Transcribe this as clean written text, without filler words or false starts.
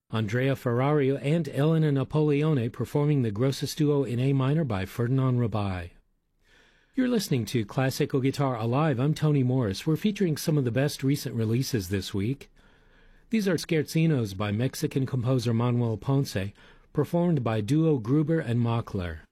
Andrea Ferrario and Elena Napoleone performing the Grosses Duo in A minor by Ferdinand Rabai. You're listening to Classical Guitar Alive. I'm Tony Morris. We're featuring some of the best recent releases this week. These are Scherzinos by Mexican composer Manuel Ponce, performed by duo Gruber and Mockler.